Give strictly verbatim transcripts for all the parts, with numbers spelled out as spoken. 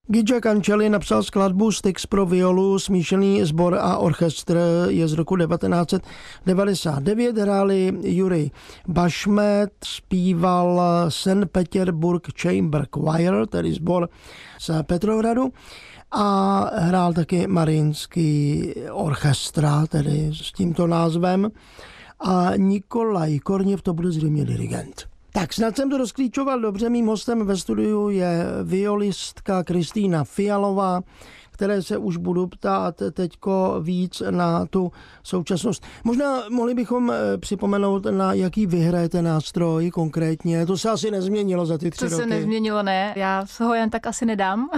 Guido Cancelli napsal skladbu Styx pro violu, smíšený sbor a orchestr je z roku devatenáct set devadesát devět. Hráli Jurij Bašmet, zpíval Saint Petersburg Chamber Choir, tedy sbor z Petrohradu, a hrál taky Mariinský orchestra, tedy s tímto názvem. A Nikolaj Korněv to bude zřejmě dirigent. Tak snad jsem to rozklíčoval dobře. Mým hostem ve studiu je violistka Kristýna Fialová, které se už budu ptát teďko víc na tu současnost. Možná mohli bychom připomenout, na jaký vyhrajete nástroj konkrétně. To se asi nezměnilo za ty tři to roky. To se nezměnilo, ne. Já ho jen tak asi nedám.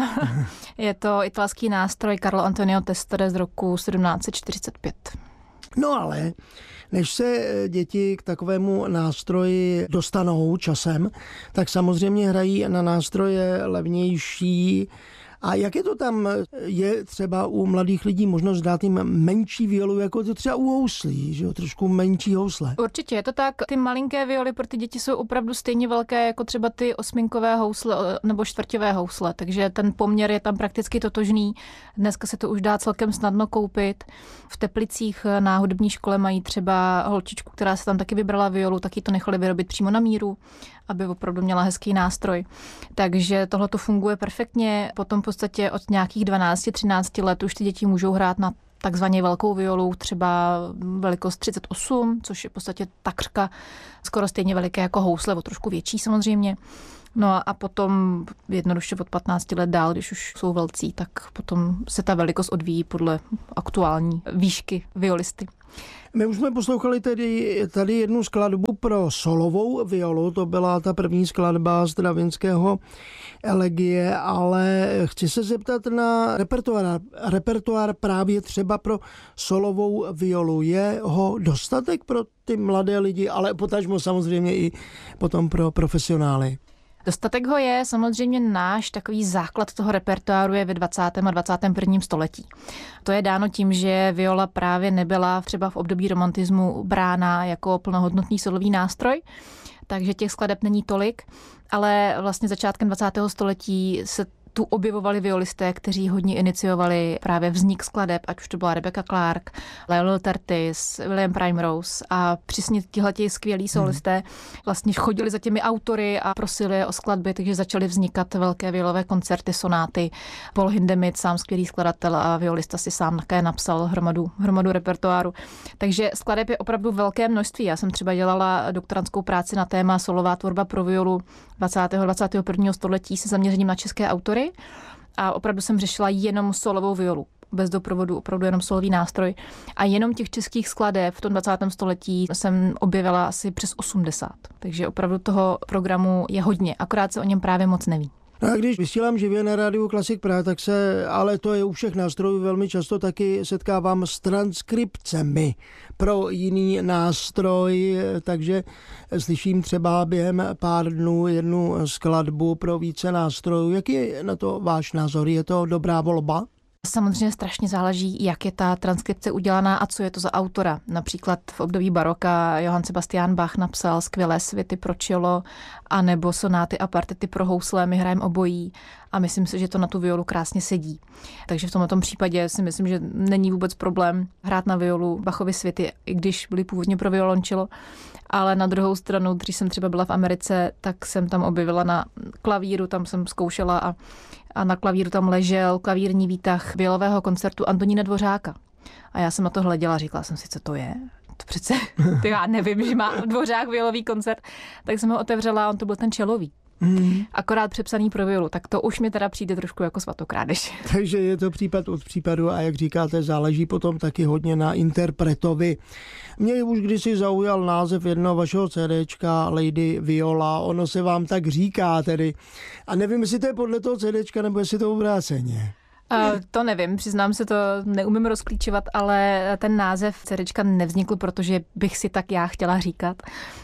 Je to italský nástroj Carlo Antonio Testore z roku sedmnáct set čtyřicet pět. No ale než se děti k takovému nástroji dostanou časem, tak samozřejmě hrají na nástroje levnější. A jak je to tam? Je třeba u mladých lidí možnost dát jim menší violu, jako to třeba u houslí, že jo? Trošku menší housle. Určitě je to tak. Ty malinké violy pro ty děti jsou opravdu stejně velké jako třeba ty osminkové housle nebo čtvrťové housle, takže ten poměr je tam prakticky totožný. Dneska se to už dá celkem snadno koupit. V Teplicích na hudební škole mají třeba holčičku, která se tam taky vybrala violu, taky to nechali vyrobit přímo na míru, aby opravdu měla hezký nástroj. Takže tohle to funguje perfektně. Potom v podstatě od nějakých dvanáct třináct let už ty děti můžou hrát na takzvaně velkou violu, třeba velikost třicet osm, což je v podstatě takřka skoro stejně veliké jako housle, o trošku větší samozřejmě. No a potom jednoduše od patnácti let dál, když už jsou velcí, tak potom se ta velikost odvíjí podle aktuální výšky violisty. My už jsme poslouchali tedy tady jednu skladbu pro solovou violu, to byla ta první skladba Stravinského elegie, ale chci se zeptat na repertoár, repertoár právě třeba pro solovou violu. Je ho dostatek pro ty mladé lidi, ale potažmo samozřejmě i potom pro profesionály? Dostatek ho je, samozřejmě náš takový základ toho repertoáru je ve dvacátém a dvacátém prvním století. To je dáno tím, že viola právě nebyla třeba v období romantismu brána jako plnohodnotný solový nástroj, takže těch skladeb není tolik, ale vlastně začátkem dvacátého století se tu objevovali violisté, kteří hodně iniciovali právě vznik skladeb, ať už to byla Rebecca Clark, Lionel Tertis, William Primrose a přesně tihleti skvělí solisté vlastně chodili za těmi autory a prosili je o skladby, takže začaly vznikat velké violové koncerty, sonáty. Paul Hindemith, sám skvělý skladatel a violista, si sám také napsal hromadu, hromadu repertoáru. Takže skladeb je opravdu velké množství. Já jsem třeba dělala doktorantskou práci na téma solová tvorba pro violu dvacátého a dvacátého prvního století se zaměřením na české autory. A opravdu jsem řešila jenom solovou violu. Bez doprovodu, opravdu jenom solový nástroj. A jenom těch českých skladeb v tom dvacátém století jsem objevila asi přes osmdesát. Takže opravdu toho programu je hodně, akorát se o něm právě moc neví. No a když vysílám živě na rádiu Klasik Praha, tak se, ale to je u všech nástrojů, velmi často taky setkávám s transkripcemi pro jiný nástroj, takže slyším třeba během pár dnů jednu skladbu pro více nástrojů. Jaký je na to váš názor? Je to dobrá volba? Samozřejmě strašně záleží, jak je ta transkripce udělaná a co je to za autora. Například v období baroka Johann Sebastian Bach napsal skvělé svity pro cello, anebo sonáty a partity pro housle, my hrajeme obojí a myslím si, že to na tu violu krásně sedí. Takže v tomto případě si myslím, že není vůbec problém hrát na violu Bachovy svity, i když byly původně pro violoncello. Ale na druhou stranu, když jsem třeba byla v Americe, tak jsem tam objevila na klavíru, tam jsem zkoušela a, a na klavíru tam ležel klavírní výtah violového koncertu Antonína Dvořáka. A já jsem na to hleděla, říkala jsem si, co to je. To přece, to já nevím, že má Dvořák violový koncert. Tak jsem ho otevřela a on to byl ten čelový. Mm. Akorát přepsaný pro violu, tak to už mi teda přijde trošku jako svatokrádež. Takže je to případ od případu a jak říkáte, záleží potom taky hodně na interpretovi. Mě už kdysi zaujal název jednoho vašeho CDčka Lady Viola, ono se vám tak říká tedy. A nevím, jestli to je podle toho CDčka nebo jestli to obráceně. Uh, to nevím, přiznám se, to neumím rozklíčovat, ale ten název CDčka nevznikl, protože bych si tak já chtěla říkat,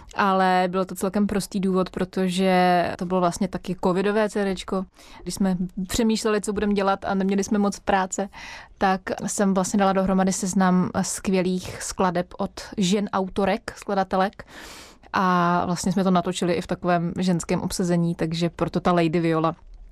ale bylo to celkem prostý důvod, protože to bylo vlastně taky covidové CDčko. Když jsme přemýšleli, co budeme dělat a neměli jsme moc práce, tak jsem vlastně dala dohromady seznam skvělých skladeb od žen autorek, skladatelek. A vlastně jsme to natočili i v takovém ženském obsazení, takže proto ta Lady Viola.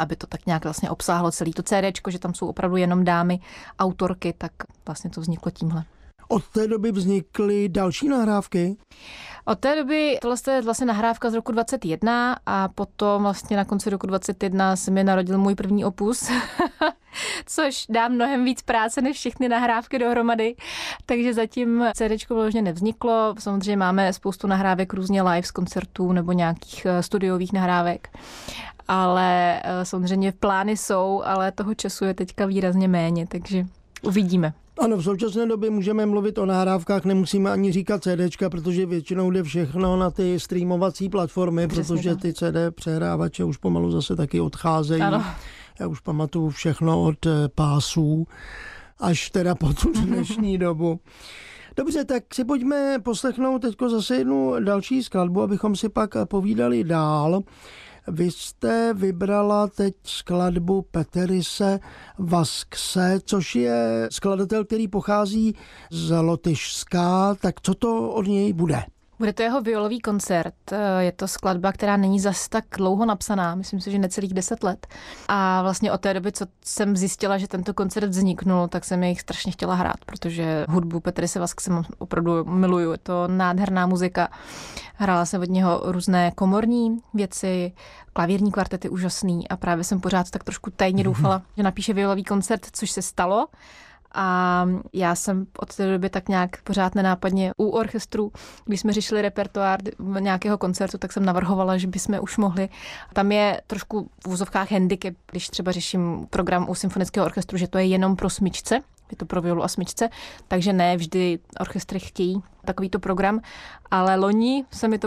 aby to tak nějak vlastně obsáhlo celý to CDčko, že tam jsou opravdu jenom dámy, autorky, tak vlastně to vzniklo tímhle. Od té doby vznikly další nahrávky? Od té doby, tohle je vlastně nahrávka z roku dvacet jedna a potom vlastně na konci roku dvacet jedna se mi narodil můj první opus, což dá mnohem víc práce než všechny nahrávky dohromady, takže zatím CDčko vložně nevzniklo. Samozřejmě máme spoustu nahrávek různě live z koncertů nebo nějakých studiových nahrávek, ale samozřejmě plány jsou, ale toho času je teďka výrazně méně, takže uvidíme. Ano, v současné době můžeme mluvit o nahrávkách, nemusíme ani říkat CDčka, protože většinou jde všechno na ty streamovací platformy, přesně protože ty C D přehrávače už pomalu zase taky odcházejí. Ano. Já už pamatuju všechno od pásů až teda po tu dnešní dobu. Dobře, tak si pojďme poslechnout teďko zase jednu další skladbu, abychom si pak povídali dál. Vy jste vybrala teď skladbu Peterise Vaskse, což je skladatel, který pochází z Lotyšska. Tak co to od něj bude? Bude to jeho violový koncert. Je to skladba, která není zas tak dlouho napsaná, myslím si, že necelých deset let. A vlastně od té doby, co jsem zjistila, že tento koncert vzniknul, tak jsem jej strašně chtěla hrát, protože hudbu Peterise Vaskse opravdu miluju. Je to nádherná muzika. Hrála jsem od něho různé komorní věci, klavírní kvartety úžasný a právě jsem pořád tak trošku tajně doufala, že napíše violový koncert, což se stalo. A já jsem od té doby tak nějak pořád nenápadně u orchestru, když jsme řešili repertoár nějakého koncertu, tak jsem navrhovala, že bychom už mohli. Tam je trošku v úzovkách handicap, když třeba řeším program u symfonického orchestru, že to je jenom pro smyčce, je to pro violu a smyčce, takže ne vždy orchestry chtějí takovýto program, ale loni se mi to